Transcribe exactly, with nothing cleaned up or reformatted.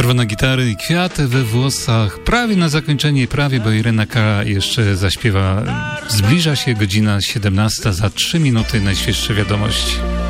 czerwone gitary i kwiaty we włosach. Prawie na zakończenie, prawie, bo Irena Cara jeszcze zaśpiewa. Zbliża się godzina siedemnasta, za trzy minuty najświeższe wiadomości.